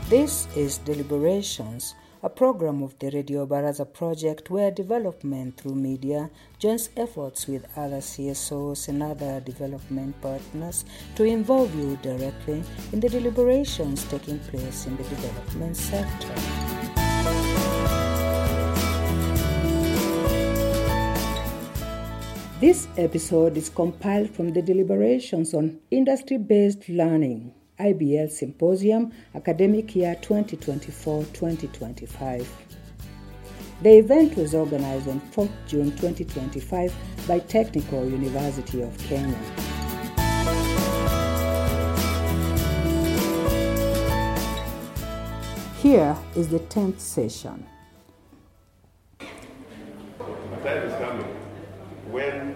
This is Deliberations, a program of the Radio Baraza project where development through media joins efforts with other CSOs and other development partners to involve you directly in the deliberations taking place in the development sector. This episode is compiled from the deliberations on industry-based learning, IBL Symposium, Academic Year 2024-2025. The event was organized on 4th June 2025 by Technical University of Kenya. Here is the 10th session. The time is coming when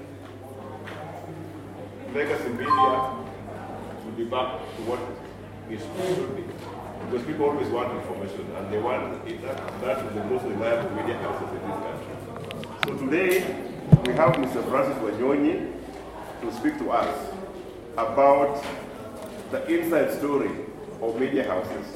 legacy media will be back to what it should be. Because people always want information and they want that is the most reliable media houses in this country. So today we have Mr. Francis Wanyonyi to speak to us about the inside story of media houses.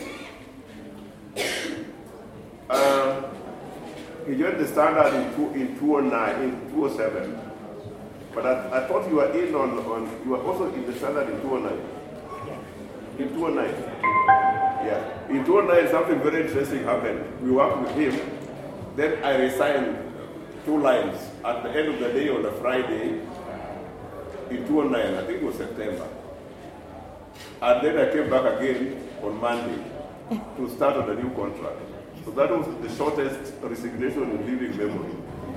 He joined the Standard in 2007. But I thought you were you were also in the Standard in 2009. In 2009. Yeah. In 2009, something very interesting happened. We worked with him. Then I resigned 2 lines at the end of the day on a Friday in 2009. I think it was September. And then I came back again on Monday to start on a new contract. So that was the shortest resignation in living memory.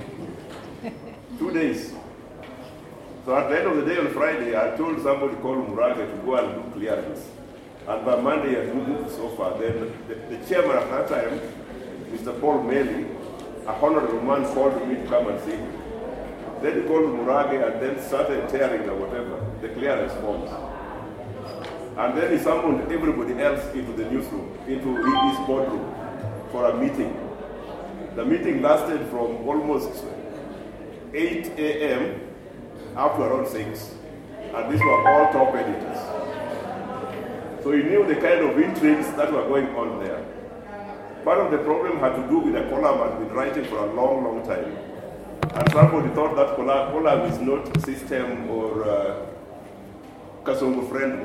2 days. So at the end of the day on Friday, I told somebody called Murage to go and do clearance. And by Monday, I moved so far. Then the chairman at that time, Mr. Paul Meli, a honorable man, called me to come and see him. Then he called Murage and then started tearing the clearance forms. And then he summoned everybody else into the newsroom, into his boardroom for a meeting. The meeting lasted from almost 8 a.m. up to around 6. And these were all top editors. So he knew the kind of intrigues that were going on there. Part of the problem had to do with a column I'd been writing for a long, long time. And somebody thought that column is not system or Kasongo friendly.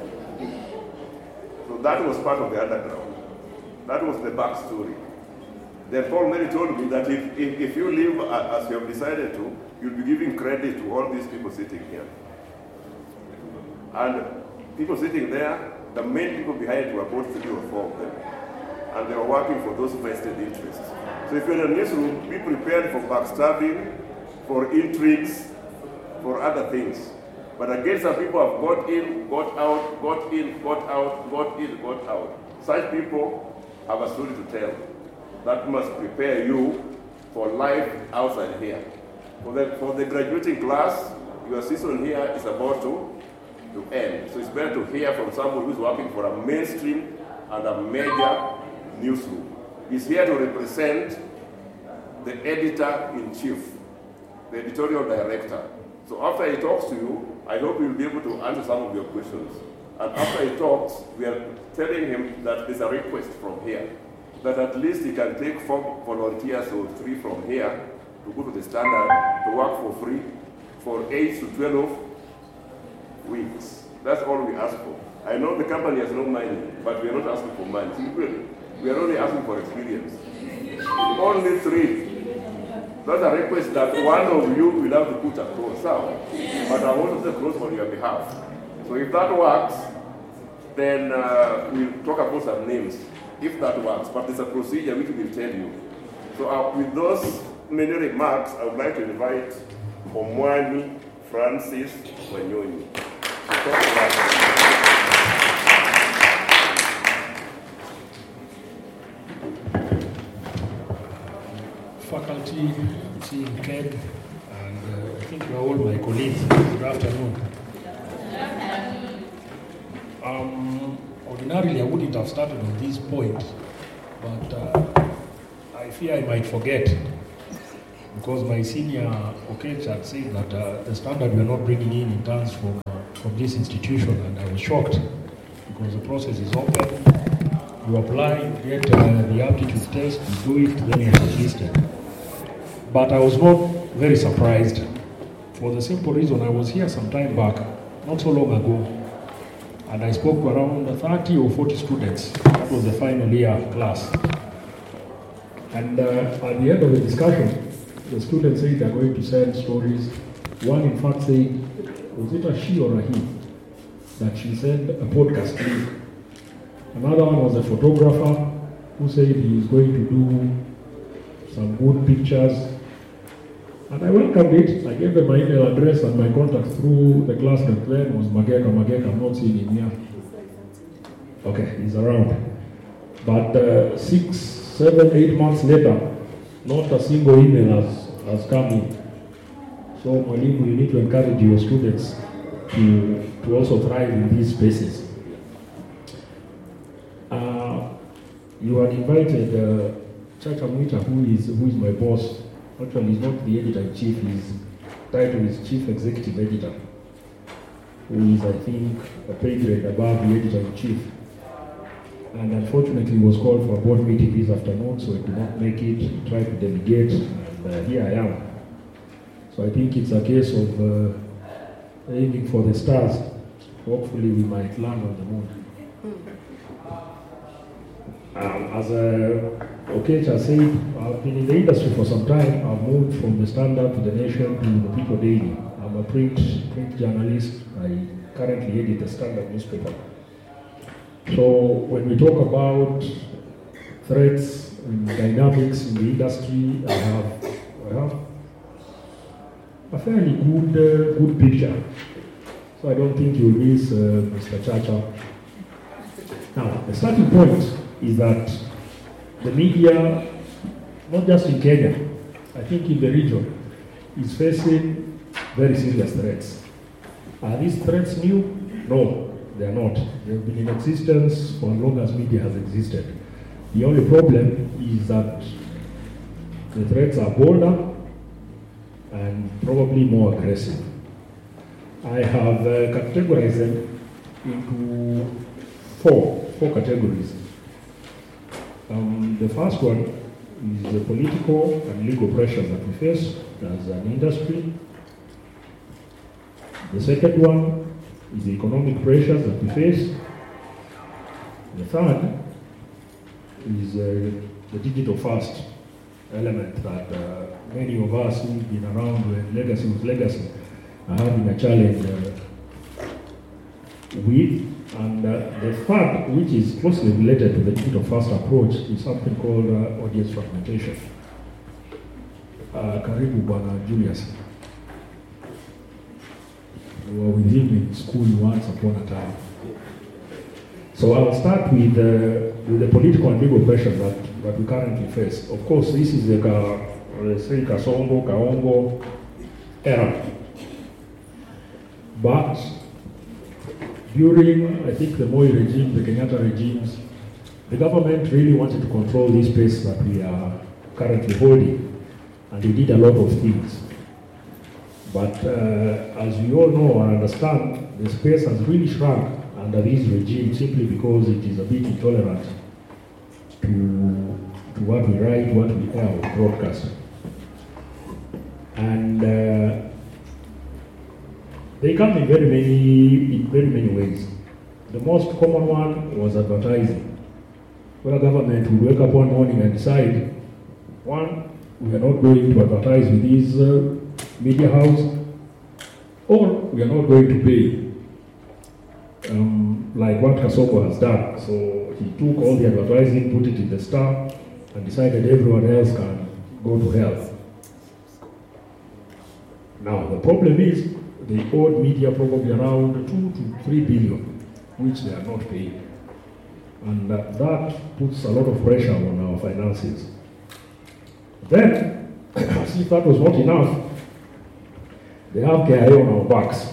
So that was part of the underground. That was the backstory. Then Paul Meli told me that if you leave as you have decided to, you'll be giving credit to all these people sitting here. And people sitting there, the main people behind it were about 3 or 4 of them. And they were working for those vested interests. So if you're in a newsroom, be prepared for backstabbing, for intrigues, for other things. But again, some people have got in, got out, got in, got out, got in, got out. Such people have a story to tell. That must prepare you for life outside here. For the graduating class, your season here is about to end. So it's better to hear from someone who's working for a mainstream and a major newsroom. He's here to represent the editor-in-chief, the editorial director. So after he talks to you, I hope you'll be able to answer some of your questions. And after he talks, we are telling him that there's a request from here, that at least he can take 4 volunteers or 3 from here to go to the Standard to work for free for 8 to 12 weeks. That's all we ask for. I know the company has no money, but we are not asking for money. Simply, we are only asking for experience. Only 3. That's a request that one of you will have to put a cross out. But I want to cross on your behalf. So if that works, then we'll talk about some names, if that works. But there's a procedure which we'll tell you. So with those many remarks, I would like to invite Omwani Francis Wanyonyi to talk about faculty, seeing Ken, and I think you are all my colleagues. Good afternoon. Ordinarily, I wouldn't have started on this point, but I fear I might forget, because my senior Okech had said that the Standard we are not bringing in interns from this institution, and I was shocked because the process is open. You apply, you get the aptitude test, you do it, then you're shortlisted. But I was not very surprised for the simple reason I was here some time back, not so long ago, and I spoke to around 30 or 40 students. That was the final year class. And at the end of the discussion, the students said they're going to send stories. One, in fact, said, was it a she or a he, that she sent a podcast link. Another one was a photographer who said he is going to do some good pictures. And I welcomed it. I gave them my email address and my contact through the class that then was Mageka. I'm not seeing him here. Okay, he's around. But 6, 7, 8 months later, not a single email has come in. So, Mwalimu, you need to encourage your students to also thrive in these spaces. You had invited Chacha Mwita, who is my boss. Actually, he's not the editor-in-chief, his title is Chief Executive Editor, who is, I think, a pay grade above the editor-in-chief. And unfortunately, he was called for a board meeting this afternoon, so he could not make it. He tried to delegate, and here I am. So I think it's a case of aiming for the stars. Hopefully, we might land on the moon. As Okecha said, I've been in the industry for some time. I've moved from the Standard to the Nation to the People Daily. I'm a print journalist. I currently edit the Standard newspaper. So when we talk about threats and dynamics in the industry, I have a fairly good picture. So I don't think you'll miss Mr. Chacha. Now, the starting point is that the media, not just in Kenya, I think in the region, is facing very serious threats. Are these threats new? No, they are not. They've been in existence for as long as media has existed. The only problem is that the threats are bolder and probably more aggressive. I have categorized them into four categories. The first one is the political and legal pressures that we face as an industry. The second one is the economic pressures that we face. The third is the digital first element that many of us who've been around when legacy was legacy are having a challenge with. And the third, which is closely related to the digital first approach, is something called audience fragmentation. Karibu Bwana Julius. We were with him in school once upon a time. So I'll start with the political and legal pressure that we currently face. Of course, this is the Kasongo, Kaongo era. But during, I think, the Moi regime, the Kenyatta regimes, the government really wanted to control this space that we are currently holding, and they did a lot of things. But as we all know and understand, the space has really shrunk under this regime simply because it is a bit intolerant to what we write, what we air, or broadcast. And they come in very many ways. The most common one was advertising, where a government would wake up one morning and decide, one, we are not going to advertise with this media house, or we are not going to pay, like what Kasongo has done. So he took all the advertising, put it in the Star, and decided everyone else can go to hell. Now, the problem is, they owed media probably around 2 to 3 billion, which they are not paying. And that puts a lot of pressure on our finances. Then, as if that was not enough, they have KRA on our backs.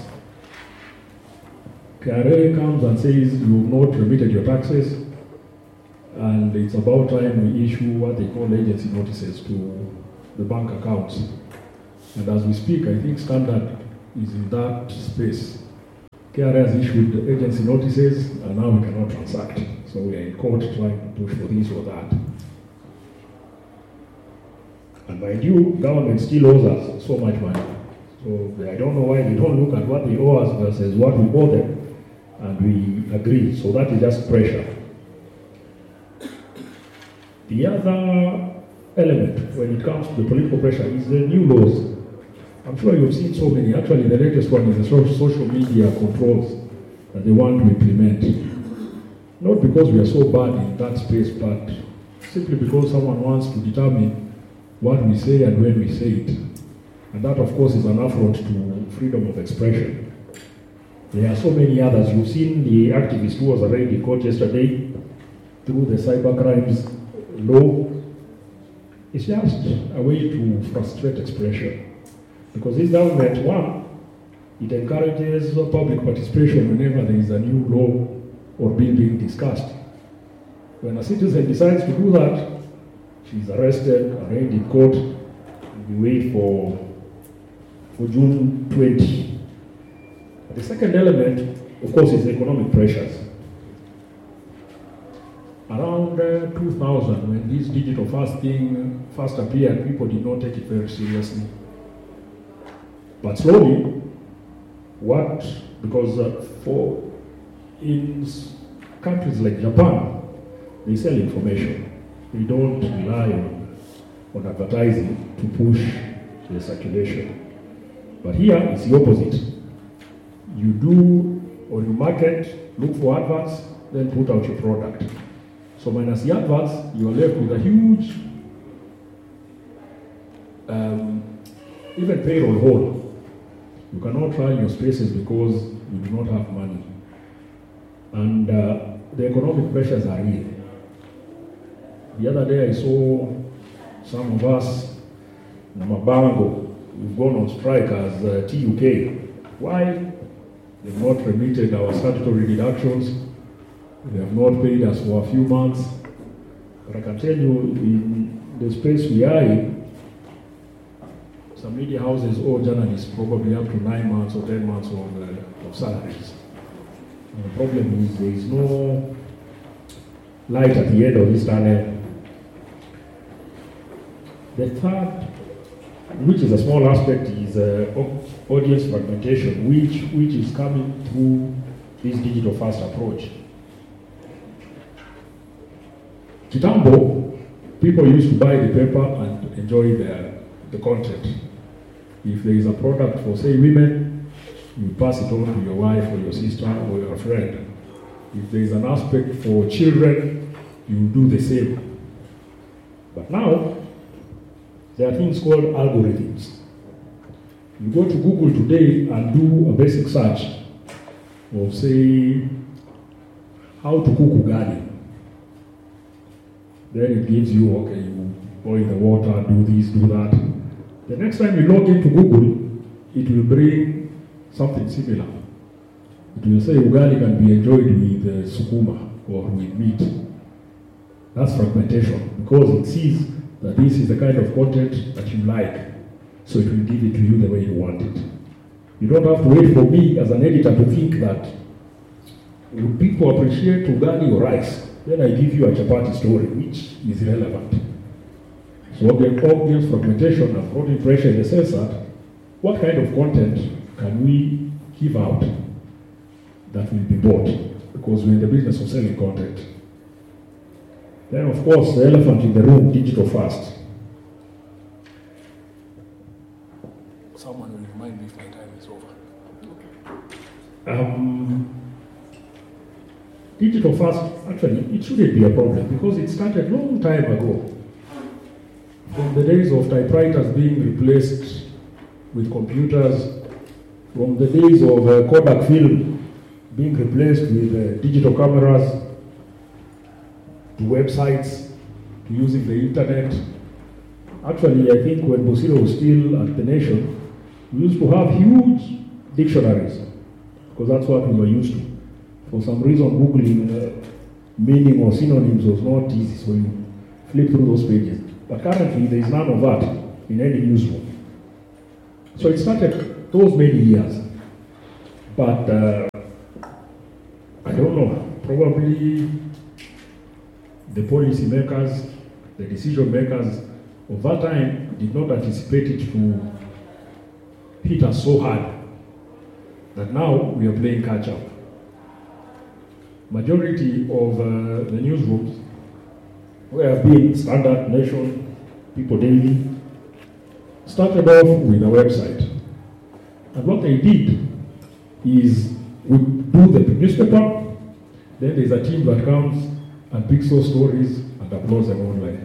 KRA comes and says, you have not remitted your taxes, and it's about time we issue what they call agency notices to the bank accounts. And as we speak, I think Standard is in that space. KRA has issued agency notices, and now we cannot transact. So So we are in court trying to push for this or that. And mind you, government still owes us so much money. So I don't know why they don't look at what they owe us versus what we owe them, and we agree. So that is just pressure. The other element when it comes to the political pressure is the new laws. I'm sure you've seen so many. Actually, the latest one is the social media controls that they want to implement. Not because we are so bad in that space, but simply because someone wants to determine what we say and when we say it. And that, of course, is an affront to freedom of expression. There are so many others. You've seen the activist who was arraigned in court yesterday through the cyber crimes law. It's just a way to frustrate expression. Because this government, one, it encourages public participation whenever there is a new law or bill being discussed. When a citizen decides to do that, she's arrested, arraigned in court, and we wait for June 20. The second element, of course, is economic pressures. Around 2000, when this digital first thing first appeared, people did not take it very seriously. But slowly, in countries like Japan, they sell information. They don't rely on advertising to push the circulation. But here, it's the opposite. You do, or you market, look for adverts, then put out your product. So minus the adverts, you are left with a huge, even payroll hole. You cannot run your spaces because you do not have money. And the economic pressures are real. The other day I saw some of us, Namabango, we've gone on strike as TUK. Why? They've not remitted our statutory deductions. They have not paid us for a few months. But I can tell you, in the space we are in, some media houses owe journalists probably up to 9 months or 10 months of salaries. And the problem is there is no light at the end of this tunnel. The third, which is a small aspect, is audience fragmentation, which is coming through this digital first approach. Kitambo, people used to buy the paper and enjoy the content. If there is a product for, say, women, you pass it on to your wife or your sister or your friend. If there is an aspect for children, you do the same. But now, there are things called algorithms. You go to Google today and do a basic search of, say, how to cook ugali. Then it gives you, okay, you boil the water, do this, do that. The next time you log into Google, it will bring something similar. It will say ugali can be enjoyed with sukuma or with meat. That's fragmentation, because it sees that this is the kind of content that you like, so it will give it to you the way you want it. You don't have to wait for me as an editor to think that, would people appreciate ugali or rice? Then I give you a chapati story, which is irrelevant. So audience fragmentation and brought pressure in the sense that, what kind of content can we give out that will be bought? Because we're in the business of selling content. Then, of course, the elephant in the room, digital first. Someone will remind me if my time is over. Digital first, actually, it shouldn't be a problem because it started a long time ago. From the days of typewriters being replaced with computers, from the days of Kodak film being replaced with digital cameras, to websites, to using the internet. Actually, I think when Bosiro was still at the Nation, we used to have huge dictionaries, because that's what we were used to. For some reason, Googling meaning or synonyms was not easy, so you flip through those pages. But currently, there is none of that in any newsroom. So it started those many years. But I don't know, probably the policy makers, the decision makers of that time did not anticipate it to hit us so hard that now we are playing catch up. Majority of the newsrooms were being Standard, Nation, People Daily, started off with a website. And what they did is we do the newspaper, then there's a team that comes and picks those stories and uploads them online.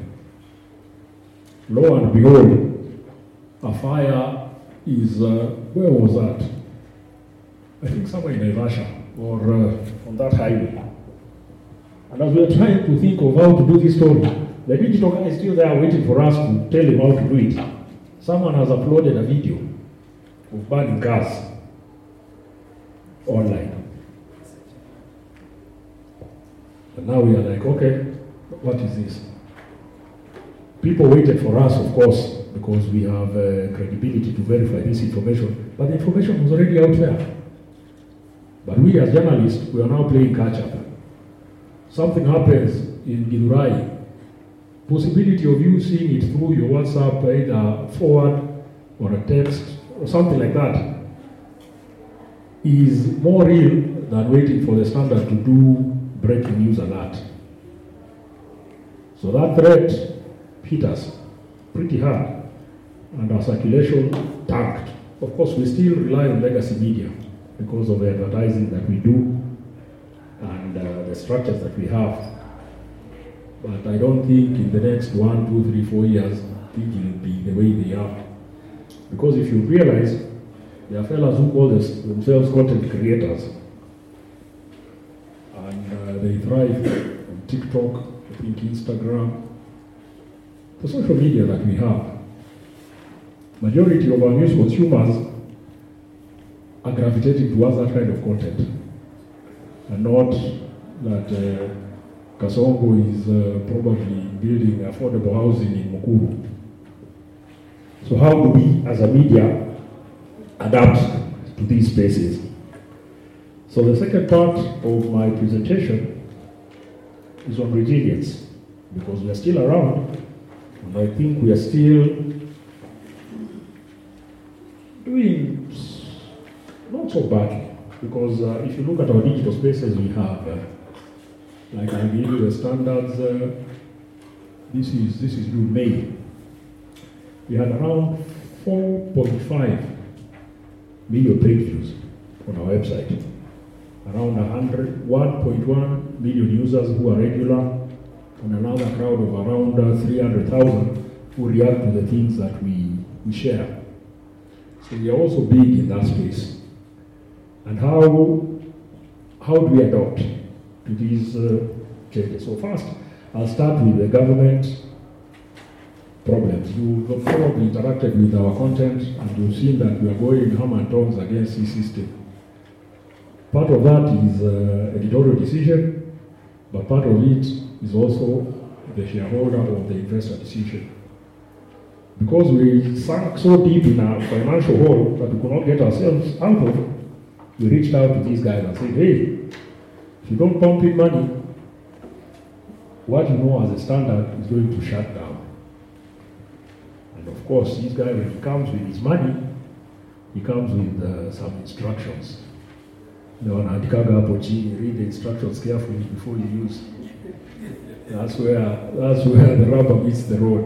Lo and behold, a fire is, where was that? I think somewhere in Naivasha or on that highway. And as we are trying to think of how to do this story, the digital guy is still there waiting for us to tell him how to do it. Someone has uploaded a video of burning cars online. And now we are like, okay, what is this? People waited for us, of course, because we have credibility to verify this information, but the information was already out there. But we as journalists, we are now playing catch up. Something happens in Githurai, possibility of you seeing it through your WhatsApp, either forward or a text or something like that, is more real than waiting for the Standard to do breaking news alert. So that threat hit us pretty hard, and our circulation tanked. Of course, we still rely on legacy media because of the advertising that we do and the structures that we have. But I don't think in the next 1, 2, 3, 4 years, things will be the way they are. Because if you realize, there are fellas who call themselves content creators, and they thrive on TikTok, I think Instagram, the social media that we have. Majority of our news consumers are gravitating towards that kind of content, and not that Kasongo is probably building affordable housing in Mukuru. So how do we, as a media, adapt to these spaces? So the second part of my presentation is on resilience, because we are still around, and I think we are still doing not so badly, because if you look at our digital spaces we have, like I gave you the standards, this is due May. We had around 4.5 million page views on our website. Around 1.1 million users who are regular, and another crowd of around 300,000 who react to the things that we share. So we are also big in that space. And how do we adopt to these changes? So first, I'll start with the government problems. You've probably interacted with our content, and you've seen that we are going hammer and tongs against this system. Part of that is editorial decision, but part of it is also the shareholder or the investor decision. Because we sank so deep in our financial hole that we could not get ourselves out of, we reached out to these guys and said, hey, if you don't pump in money, what you know as a Standard is going to shut down. And of course, this guy, when he comes with his money, he comes with some instructions. Read the instructions carefully before you use. That's where the rubber meets the road.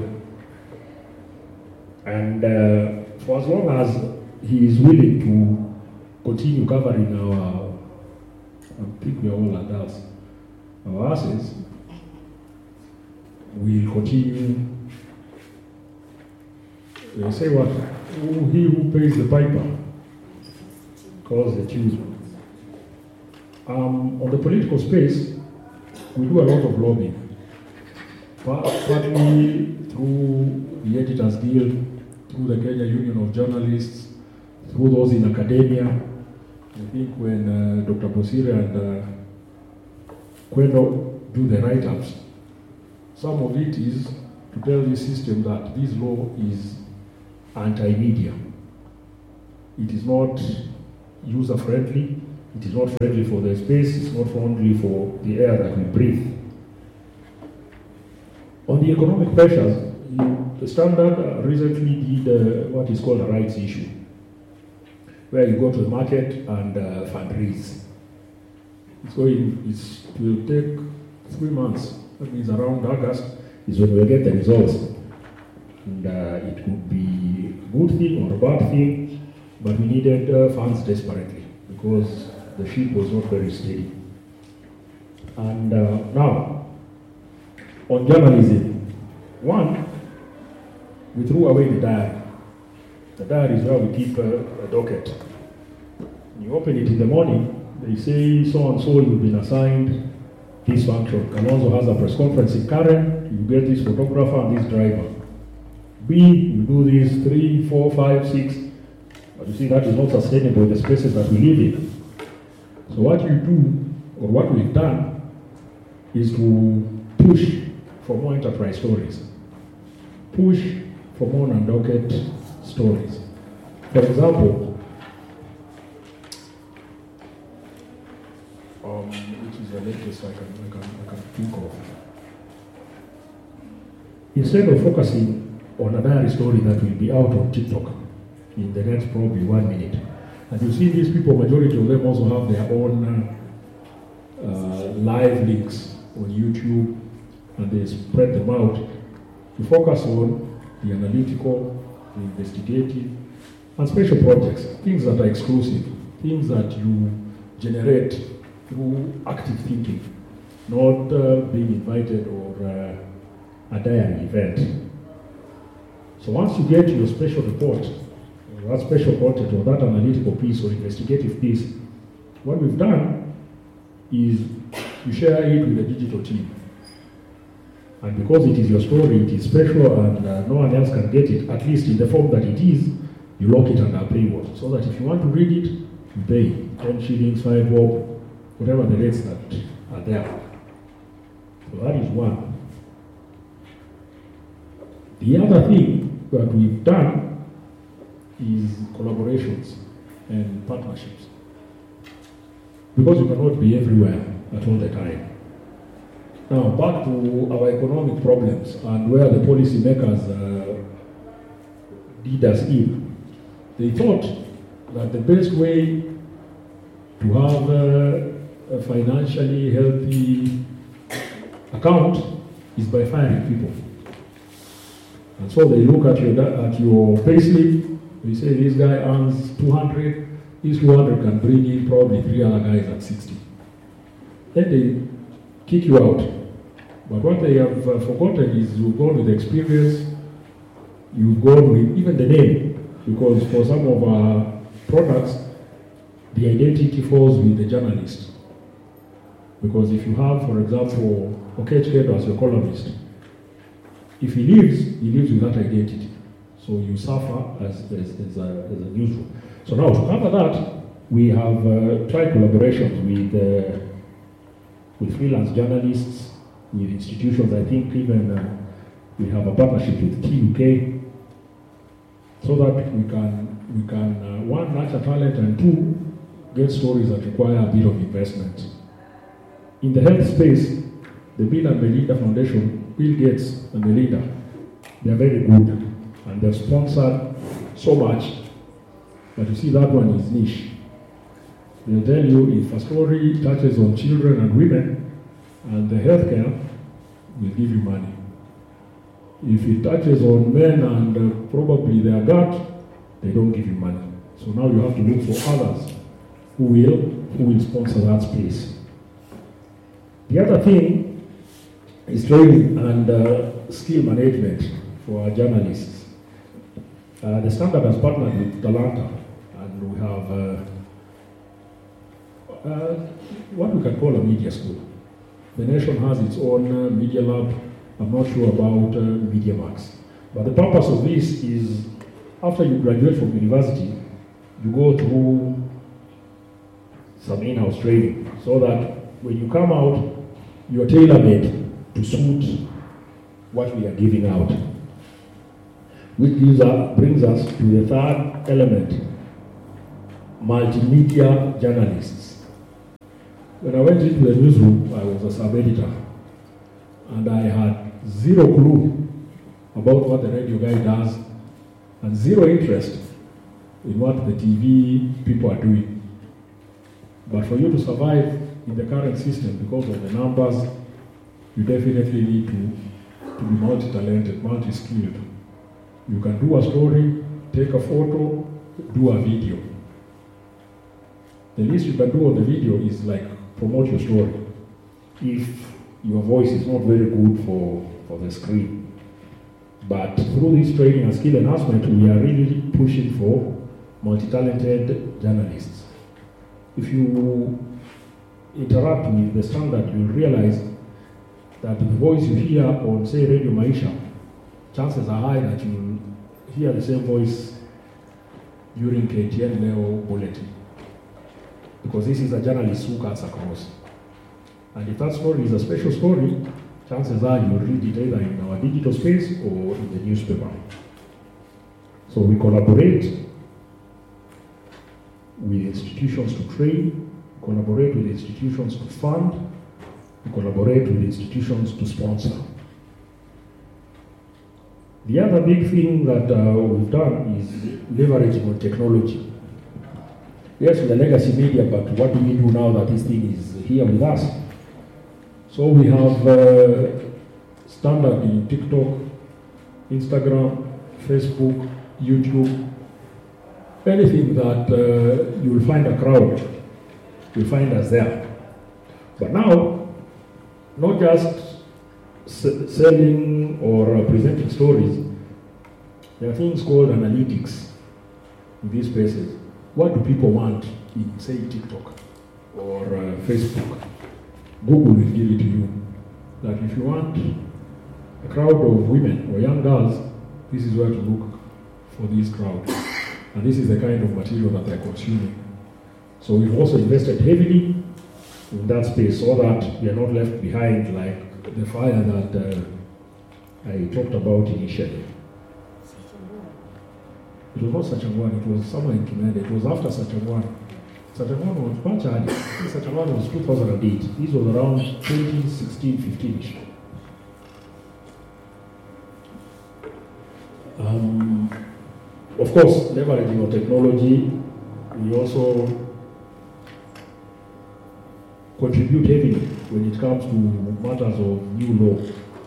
And for as long as he is willing to continue covering our, I think we are all adults, our assets, we'll continue. They say what? He who pays the piper calls the tune. On the political space, we do a lot of lobbying. Partly through the Editors Guild, through the Kenya Union of Journalists, through those in academia. I think when Dr. Bosire and Kwendo do the write-ups, some of it is to tell the system that this law is anti-media. It is not user-friendly. It is not friendly for the space. It's not friendly for the air that we breathe. the economic pressures, the Standard recently did what is called a rights issue, where you go to the market and fundraise. It will take 3 months. That means around August is when we'll get the results. And it could be a good thing or a bad thing, but we needed funds desperately because the ship was not very steady. And now, on journalism, one, we threw away the diary. The diary is where we keep a docket. You open it in the morning, they say so and so you've been assigned this function. Kalonzo has a press conference in Karen, you get this photographer and this driver. B, you do this 3, 4, 5, 6. But you see that is not sustainable in the spaces that we live in. So what you do, or what we've done, is to push for more enterprise stories. Push for more non-docket stories. For example, which is the latest I can think of. Instead of focusing on a diary story that will be out on TikTok in the next probably 1 minute, and you see these people, majority of them also have their own live links on YouTube, and they spread them out. You focus on the analytical, the investigative, and special projects, things that are exclusive, things that you generate through active thinking, not being invited or a diary event. So once you get your special report, or that special content, or that analytical piece or investigative piece, what we've done is you share it with the digital team. And because it is your story, it is special, and no one else can get it, at least in the form that it is, you lock it under a paywall. So that if you want to read it, you pay 10 shillings, 5 bob, whatever the rates that are there. So that is one. The other thing that we've done is collaborations and partnerships. Because you cannot be everywhere at all the time. Now, back to our economic problems and where the policymakers did us in. They thought that the best way to have a financially healthy account is by firing people. And so they look at your payslip, they say this guy earns 200, this 200 can bring in probably 3 other guys at 60. Then they kick you out. But what they have forgotten is you've gone with experience, you've gone with even the name, because for some of our products, the identity falls with the journalist. Because if you have, for example, Okechkedo as your columnist, if he lives with that identity. So you suffer as a newsroom. So now to cover that, we have tried collaborations with freelance journalists, with institutions. I think even we have a partnership with TUK, so that we can one, nurture talent, and two, get stories that require a bit of investment. In the health space, the Bill and Melinda Foundation, Bill Gates and Melinda, they are very good, and they've sponsored so much. But you see, that one is niche. They'll tell you if a story touches on children and women, and the healthcare will give you money. If it touches on men and probably their gut, they don't give you money. So now you have to look for others who will sponsor that space. The other thing is training and skill management for our journalists. The Standard has partnered with Talanta, and we have what we can call a media school. The nation has its own media lab. I'm not sure about MediaMax. But the purpose of this is, after you graduate from university, you go through some in-house training, so that when you come out, you're tailor-made to suit what we are giving out. Which brings us to the third element, multimedia journalists. When I went into the newsroom, I was a sub-editor. and I had zero clue about what the radio guy does and zero interest in what the TV people are doing. But for you to survive in the current system, because of the numbers, you definitely need to be multi-talented, multi-skilled. You can do a story, take a photo, do a video. The least you can do on the video is like promote your story. If your voice is not very good for the screen. But through this training and skill enhancement, we are really pushing for multi-talented journalists. If you interact with the standard, you'll realize that the voice you hear on, say, Radio Maisha, chances are high that you'll hear the same voice during KTN Leo Bulletin. Because this is a journalist who cuts across. And if that story is a special story, chances are you'll read it either in our digital space or in the newspaper. So we collaborate with institutions to train, collaborate with institutions to fund, we collaborate with institutions to sponsor. The other big thing that we've done is leveraging on technology. Yes, we're legacy media, but what do we do now that this thing is here with us? So we have standard in TikTok, Instagram, Facebook, YouTube, anything that you will find a crowd, you'll find us there. But now, not just selling or presenting stories, there are things called analytics in these spaces. What do people want in, say, TikTok or Facebook? Google will give it to you. That if you want a crowd of women or young girls, this is where to look for this crowd. And this is the kind of material that they're consuming. So we've also invested heavily in that space so that we are not left behind like the fire that I talked about initially. It was not Sachangwan, it was somewhere in Kimende. It was after Sachangwan. Sachangwan was much earlier. Sachangwan was 2008. This was around 2016, 15-ish. Of course, leveraging on technology, we also contribute heavily when it comes to matters of new law.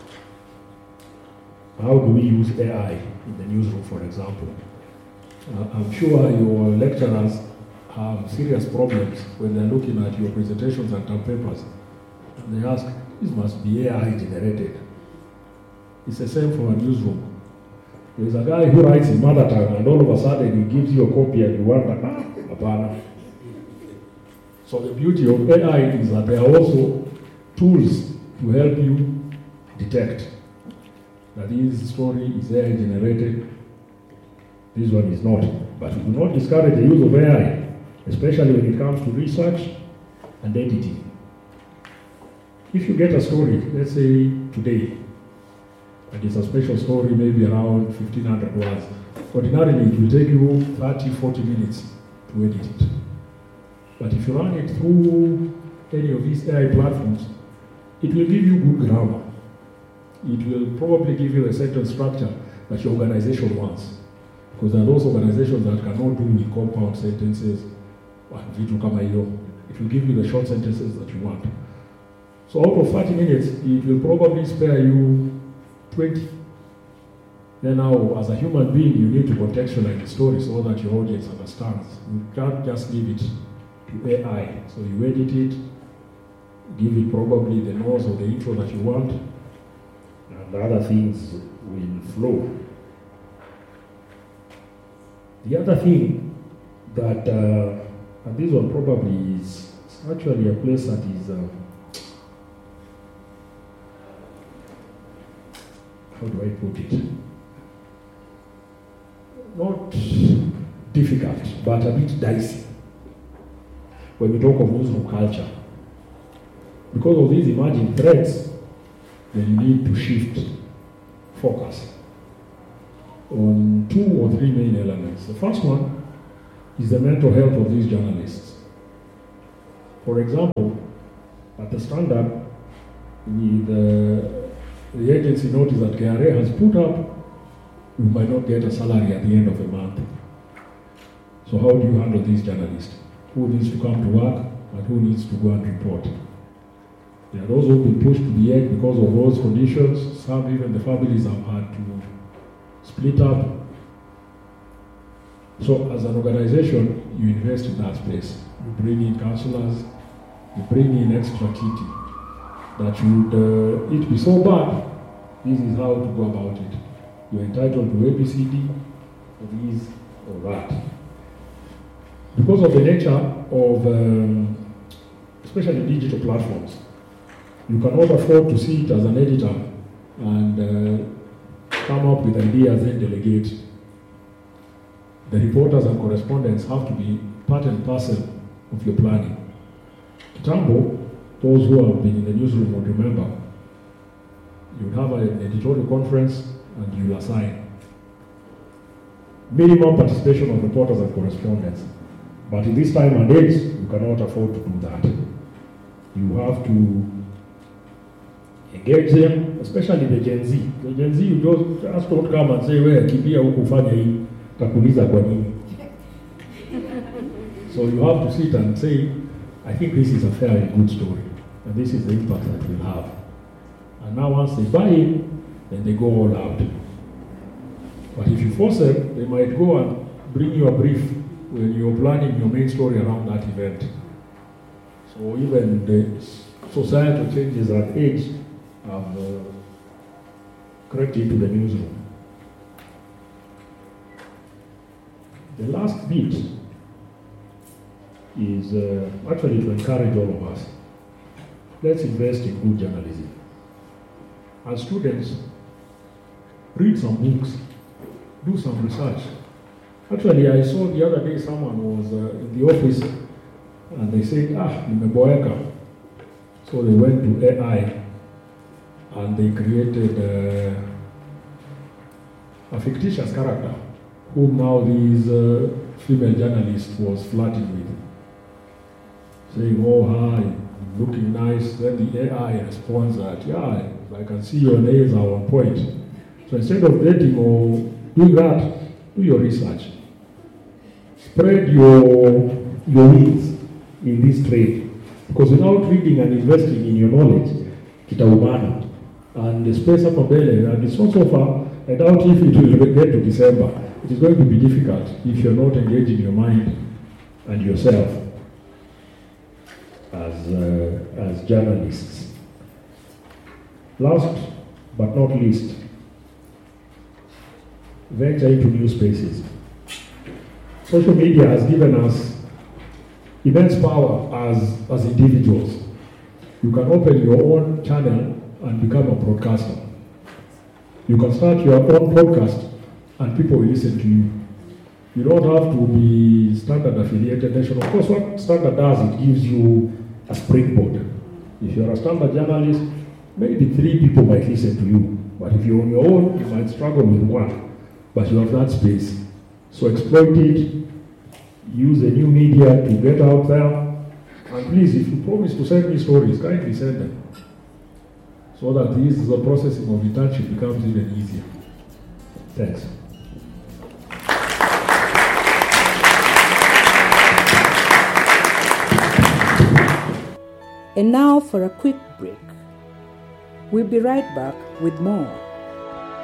How do we use AI in the newsroom, for example? I'm sure your lecturers have serious problems when they're looking at your presentations and term papers. And they ask, this must be AI generated. It's the same for a newsroom. There's a guy who writes in mother tongue and all of a sudden he gives you a copy and you wonder, apana. So the beauty of AI is that there are also tools to help you detect that this story is AI generated, this one is not. But we do not discourage the use of AI, especially when it comes to research and editing. If you get a story, let's say today, and it's a special story, maybe around 1,500 words, ordinarily it will take you 30, 40 minutes to edit it. But if you run it through any of these AI platforms, it will give you good grammar. It will probably give you a certain structure that your organization wants. Because there are those organizations that cannot do with compound sentences. It will give you the short sentences that you want. So out of 30 minutes, it will probably spare you 20. Then now, as a human being, you need to contextualize the story so that your audience understands. You can't just leave it to AI. So you edit it, give it probably the nose or the intro that you want, and the other things will flow. The other thing that, and this one probably is actually a place that is, how do I put it? Not difficult, but a bit dicey when we talk of newsroom culture. Because of these emerging threats, then you need to shift focus on 2 or 3 main elements. The first one is the mental health of these journalists. For example, at the Standard, with the agency notice that KRA has put up, you might not get a salary at the end of the month. So how do you handle these journalists? Who needs to come to work and who needs to go and report? There are those who have been pushed to the edge because of those conditions. Some, even the families, have had to split up. So as an organization, you invest in that space. You bring in counselors, you bring in extra kitty. That should it be so bad, this is how to go about it. You're entitled to ABCD, or this or that. Because of the nature of, especially digital platforms, you cannot afford to sit as an editor and come up with ideas and delegate. The reporters and correspondents have to be part and parcel of your planning. Kitambo, those who have been in the newsroom would remember, you would have an editorial conference and you'll assign minimum participation of reporters and correspondents. But in this time and age, you cannot afford to do that. You have to engage them, especially the Gen Z. The Gen Z, you just don't come and say, well, kimbia huku fanya hii, takuliza kwa nini. So you have to sit and say, I think this is a fairly good story, and this is the impact that we'll have. And now once they buy it, then they go all out. But if you force them, they might go and bring you a brief when you're planning your main story around that event. So even the societal changes at age have crept into the newsroom. The last bit is actually to encourage all of us. Let's invest in good journalism. As students, read some books, do some research. Actually, I saw the other day someone was in the office and they said, nimeboeka. So they went to AI and they created a fictitious character whom now this female journalist was flirting with. Saying, oh, hi, looking nice. Then the AI responds that, yeah, I can see your nails are on point. So instead of dating or doing that, do your research. Spread your wings in this trade. Because without reading and investing in your knowledge, kitaumana. And the space up mbele, and it's not so far, I doubt if it will get to December. It is going to be difficult if you're not engaging your mind and yourself as journalists. Last but not least, venture into new spaces. Social media has given us immense power as individuals. You can open your own channel and become a broadcaster. You can start your own podcast and people will listen to you. You don't have to be Standard affiliated nation. Of course, what Standard does, it gives you a springboard. If you're a Standard journalist, maybe 3 people might listen to you. But if you're on your own, you might struggle with 1. But you have that space. So exploit it. Use the new media to get out there. And please, if you promise to send me stories, kindly send them. So that the processing of internship becomes even easier. Thanks. And now for a quick break. We'll be right back with more.